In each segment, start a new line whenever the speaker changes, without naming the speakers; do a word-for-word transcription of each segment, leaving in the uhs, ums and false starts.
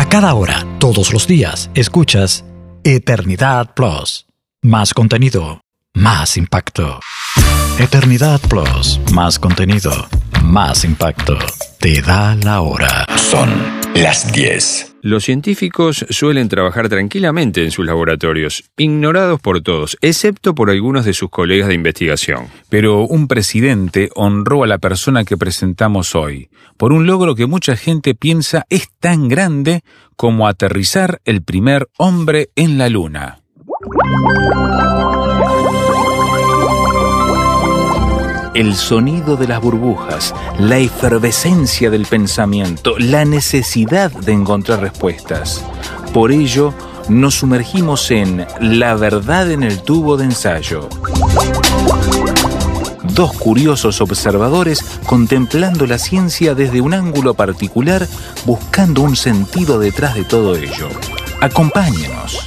Cada hora, todos los días, escuchas Eternidad Plus. Más contenido, más impacto. Eternidad Plus, más contenido, más impacto. Te da la hora.
Son las diez.
Los científicos suelen trabajar tranquilamente en sus laboratorios, ignorados por todos, excepto por algunos de sus colegas de investigación.
Pero un presidente honró a la persona que presentamos hoy, por un logro que mucha gente piensa es tan grande como aterrizar el primer hombre en la Luna. El sonido de las burbujas, la efervescencia del pensamiento, la necesidad de encontrar respuestas. Por ello, nos sumergimos en La verdad en el tubo de ensayo. Dos curiosos observadores contemplando la ciencia desde un ángulo particular, buscando un sentido detrás de todo ello. Acompáñenos.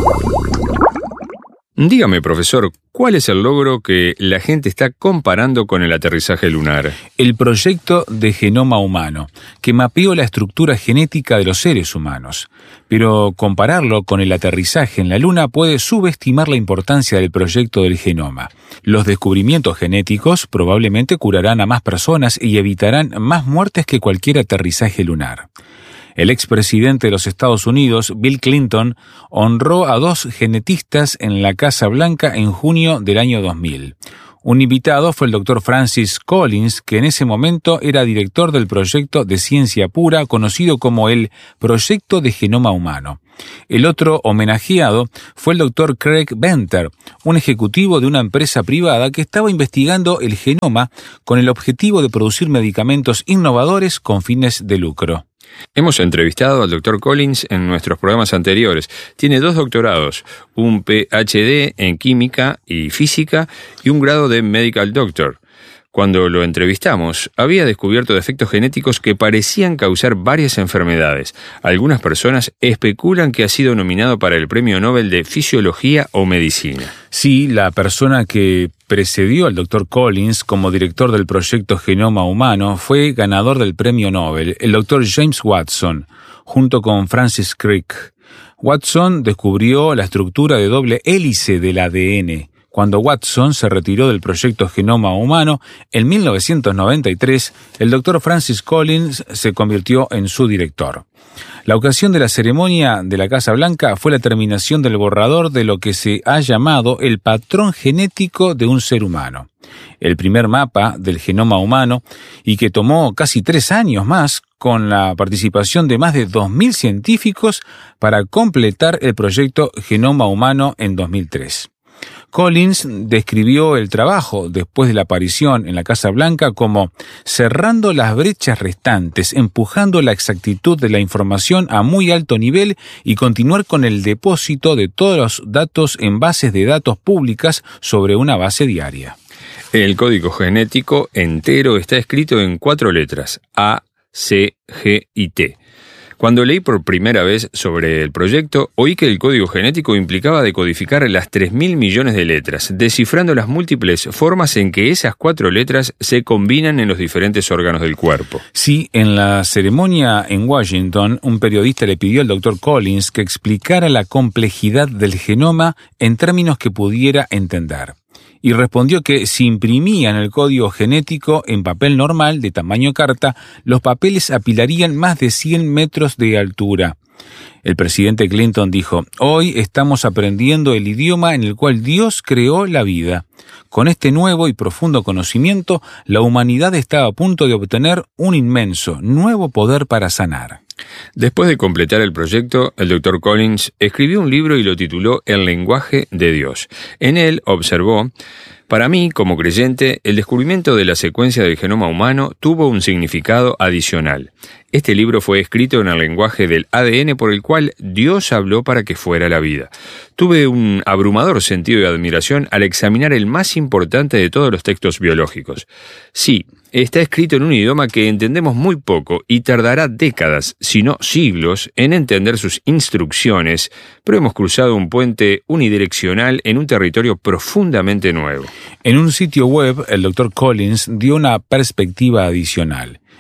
Dígame, profesor, ¿cuál es el logro que la gente está comparando con el aterrizaje lunar?
El proyecto de genoma humano, que mapeó la estructura genética de los seres humanos. Pero compararlo con el aterrizaje en la Luna puede subestimar la importancia del proyecto del genoma. Los descubrimientos genéticos probablemente curarán a más personas y evitarán más muertes que cualquier aterrizaje lunar. El expresidente de los Estados Unidos, Bill Clinton, honró a dos genetistas en la Casa Blanca en junio del año dos mil. Un invitado fue el doctor Francis Collins, que en ese momento era director del proyecto de ciencia pura conocido como el Proyecto de Genoma Humano. El otro homenajeado fue el doctor Craig Venter, un ejecutivo de una empresa privada que estaba investigando el genoma con el objetivo de producir medicamentos innovadores con fines de lucro.
Hemos entrevistado al doctor Collins en nuestros programas anteriores. Tiene dos doctorados, un P H D en química y física y un grado de medical doctor. Cuando lo entrevistamos, había descubierto defectos genéticos que parecían causar varias enfermedades. Algunas personas especulan que ha sido nominado para el Premio Nobel de Fisiología o Medicina.
Sí, la persona que precedió al doctor Collins como director del proyecto Genoma Humano fue ganador del Premio Nobel, el doctor James Watson, junto con Francis Crick. Watson descubrió la estructura de doble hélice del A D N. Cuando Watson se retiró del proyecto Genoma Humano, en mil novecientos noventa y tres, el doctor Francis Collins se convirtió en su director. La ocasión de la ceremonia de la Casa Blanca fue la terminación del borrador de lo que se ha llamado el patrón genético de un ser humano, el primer mapa del genoma humano, y que tomó casi tres años más con la participación de más de dos mil científicos para completar el proyecto Genoma Humano en dos mil tres. Collins describió el trabajo después de la aparición en la Casa Blanca como cerrando las brechas restantes, empujando la exactitud de la información a muy alto nivel y continuar con el depósito de todos los datos en bases de datos públicas sobre una base diaria.
El código genético entero está escrito en cuatro letras, A, C, G y T. Cuando leí por primera vez sobre el proyecto, oí que el código genético implicaba decodificar las tres mil millones de letras, descifrando las múltiples formas en que esas cuatro letras se combinan en los diferentes órganos del cuerpo.
Sí, en la ceremonia en Washington, un periodista le pidió al doctor Collins que explicara la complejidad del genoma en términos que pudiera entender. Y respondió que si imprimían el código genético en papel normal de tamaño carta, los papeles apilarían más de cien metros de altura. El presidente Clinton dijo: «Hoy estamos aprendiendo el idioma en el cual Dios creó la vida. Con este nuevo y profundo conocimiento, la humanidad está a punto de obtener un inmenso, nuevo poder para sanar».
Después de completar el proyecto, el doctor Collins escribió un libro y lo tituló El lenguaje de Dios. En él observó: «Para mí, como creyente, el descubrimiento de la secuencia del genoma humano tuvo un significado adicional. Este libro fue escrito en el lenguaje del A D N por el cual Dios habló para que fuera la vida. Tuve un abrumador sentido de admiración al examinar el más importante de todos los textos biológicos. Sí, está escrito en un idioma que entendemos muy poco y tardará décadas, si no siglos, en entender sus instrucciones, pero hemos cruzado un puente unidireccional en un territorio profundamente nuevo».
En un sitio web, el doctor Collins dio una perspectiva adicional.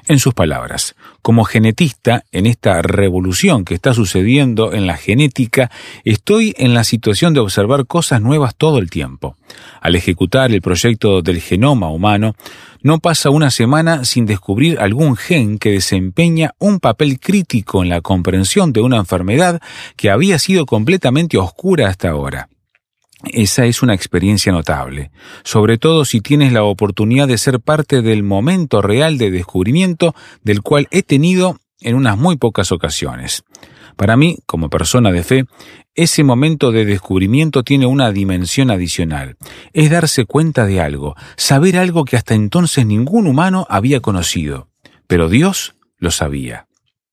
En sus palabras, como genetista, en esta revolución que está sucediendo en la genética, estoy en la situación de observar cosas nuevas todo el tiempo. Al ejecutar el proyecto del genoma humano, no pasa una semana sin descubrir algún gen que desempeña un papel crítico en la comprensión de una enfermedad que había sido completamente oscura hasta ahora. Esa es una experiencia notable, sobre todo si tienes la oportunidad de ser parte del momento real de descubrimiento del cual he tenido en unas muy pocas ocasiones. Para mí, como persona de fe, ese momento de descubrimiento tiene una dimensión adicional. Es darse cuenta de algo, saber algo que hasta entonces ningún humano había conocido, pero Dios lo sabía.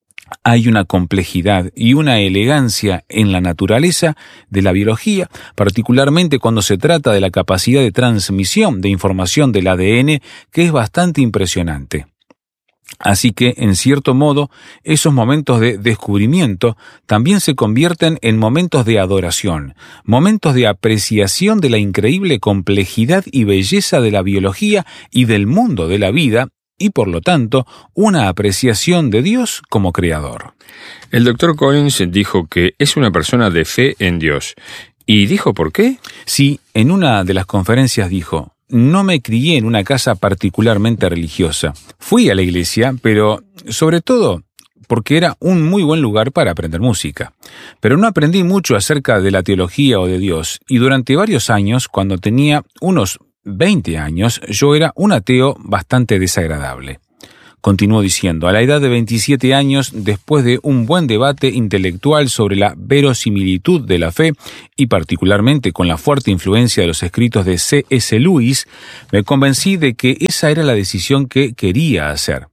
Hay una complejidad y una elegancia en la naturaleza de la biología, particularmente cuando se trata de la capacidad de transmisión de información del A D N, que es bastante impresionante. Así que, en cierto modo, esos momentos de descubrimiento también se convierten en momentos de adoración, momentos de apreciación de la increíble complejidad y belleza de la biología y del mundo de la vida, y por lo tanto, una apreciación de Dios como creador.
El doctor Collins dijo que es una persona de fe en Dios. ¿Y dijo por qué?
Sí, en una de las conferencias dijo: no me crié en una casa particularmente religiosa. Fui a la iglesia, pero sobre todo porque era un muy buen lugar para aprender música. Pero no aprendí mucho acerca de la teología o de Dios, y durante varios años, cuando tenía unos veinte años, yo era un ateo bastante desagradable. Continuó diciendo, a la edad de veintisiete años, después de un buen debate intelectual sobre la verosimilitud de la fe, y particularmente con la fuerte influencia de los escritos de C S Lewis, me convencí de que esa era la decisión que quería hacer.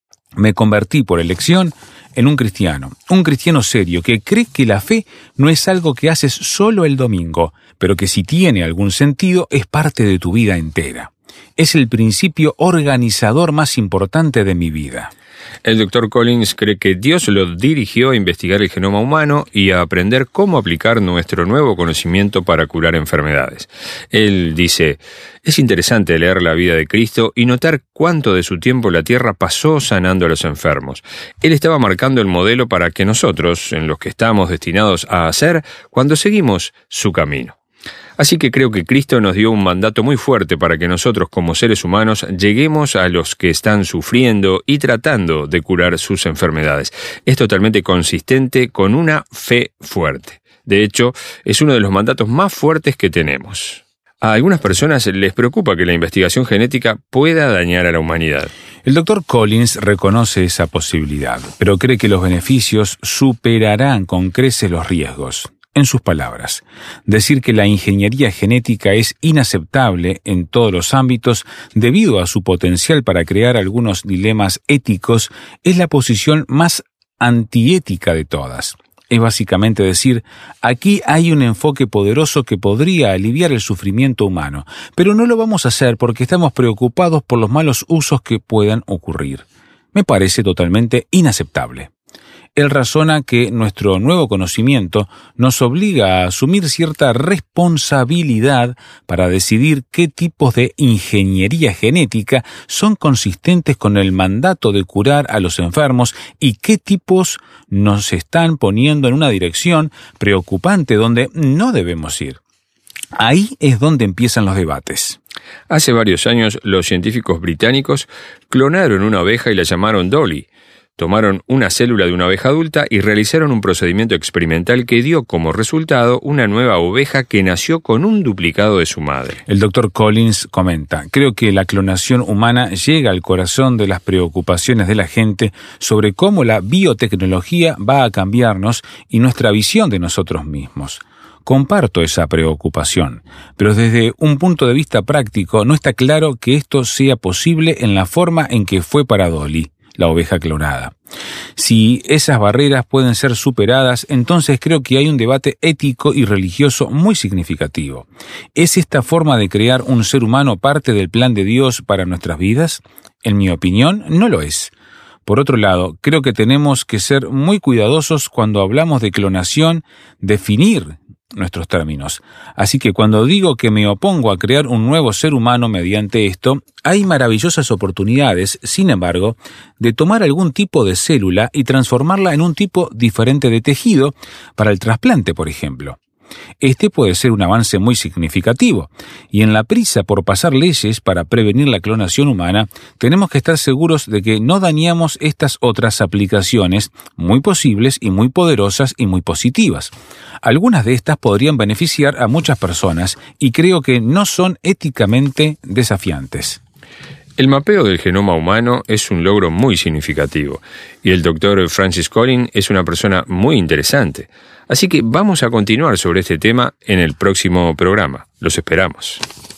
Me convertí por elección en un cristiano, un cristiano serio que cree que la fe no es algo que haces solo el domingo, pero que si tiene algún sentido es parte de tu vida entera. Es el principio organizador más importante de mi vida.
El doctor Collins cree que Dios lo dirigió a investigar el genoma humano y a aprender cómo aplicar nuestro nuevo conocimiento para curar enfermedades. Él dice, es interesante leer la vida de Cristo y notar cuánto de su tiempo la tierra pasó sanando a los enfermos. Él estaba marcando el modelo para que nosotros, en los que estamos destinados a hacer, cuando seguimos su camino. Así que creo que Cristo nos dio un mandato muy fuerte para que nosotros como seres humanos lleguemos a los que están sufriendo y tratando de curar sus enfermedades. Es totalmente consistente con una fe fuerte. De hecho, es uno de los mandatos más fuertes que tenemos. A algunas personas les preocupa que la investigación genética pueda dañar a la humanidad.
El doctor Collins reconoce esa posibilidad, pero cree que los beneficios superarán con creces los riesgos. En sus palabras, decir que la ingeniería genética es inaceptable en todos los ámbitos debido a su potencial para crear algunos dilemas éticos es la posición más antiética de todas. Es básicamente decir, aquí hay un enfoque poderoso que podría aliviar el sufrimiento humano, pero no lo vamos a hacer porque estamos preocupados por los malos usos que puedan ocurrir. Me parece totalmente inaceptable. Él razona que nuestro nuevo conocimiento nos obliga a asumir cierta responsabilidad para decidir qué tipos de ingeniería genética son consistentes con el mandato de curar a los enfermos y qué tipos nos están poniendo en una dirección preocupante donde no debemos ir. Ahí es donde empiezan los debates.
Hace varios años, los científicos británicos clonaron una oveja y la llamaron Dolly. Tomaron una célula de una oveja adulta y realizaron un procedimiento experimental que dio como resultado una nueva oveja que nació con un duplicado de su madre.
El doctor Collins comenta, creo que la clonación humana llega al corazón de las preocupaciones de la gente sobre cómo la biotecnología va a cambiarnos y nuestra visión de nosotros mismos. Comparto esa preocupación, pero desde un punto de vista práctico no está claro que esto sea posible en la forma en que fue para Dolly, la oveja clonada. Si esas barreras pueden ser superadas, entonces creo que hay un debate ético y religioso muy significativo. ¿Es esta forma de crear un ser humano parte del plan de Dios para nuestras vidas? En mi opinión, no lo es. Por otro lado, creo que tenemos que ser muy cuidadosos cuando hablamos de clonación, definir nuestros términos. Así que cuando digo que me opongo a crear un nuevo ser humano mediante esto, hay maravillosas oportunidades, sin embargo, de tomar algún tipo de célula y transformarla en un tipo diferente de tejido para el trasplante, por ejemplo. Este puede ser un avance muy significativo, y en la prisa por pasar leyes para prevenir la clonación humana, tenemos que estar seguros de que no dañamos estas otras aplicaciones muy posibles y muy poderosas y muy positivas. Algunas de estas podrían beneficiar a muchas personas y creo que no son éticamente desafiantes.
El mapeo del genoma humano es un logro muy significativo y el doctor Francis Collins es una persona muy interesante. Así que vamos a continuar sobre este tema en el próximo programa. Los esperamos.